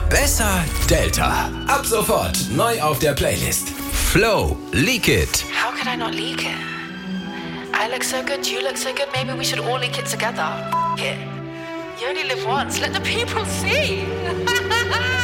Besser Delta. Ab sofort neu auf der Playlist. Flow, Leak It. How could I not leak it? I look so good, you look so good, maybe we should all leak it together. It. You only live once, let the people see.